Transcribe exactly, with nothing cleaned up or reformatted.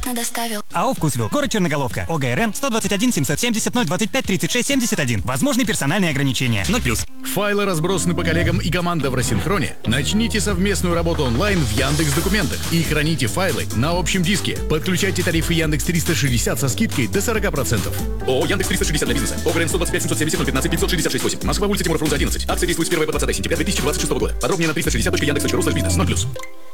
бесплатно доставил. АО «Вкусвилл», город Черноголовка, ОГРН сто двадцать один семьсот семьдесят ноль двадцать пять тридцать шесть семьдесят один. Возможны персональные ограничения. ноль плюс. Файлы разбросаны по коллегам и команда в рассинхроне. Начните совместную работу онлайн в Яндекс Документах и храните файлы на общем диске. Подключайте тарифы Яндекс триста шестьдесят со скидкой до сорок процентов. ООО Яндекс триста шестьдесят для бизнеса. ОГРН сто двадцать пять семьсот семьдесят ноль пятнадцать пятьсот шестьдесят шесть восемь. Москва, улица Тимура Фрунзе одиннадцать. Акция действует с первого по двадцатое сентября две тысячи двадцать шестого года. Подробнее на триста шестьдесят точка яндекс точка ру слэш бизнес. ноль плюс.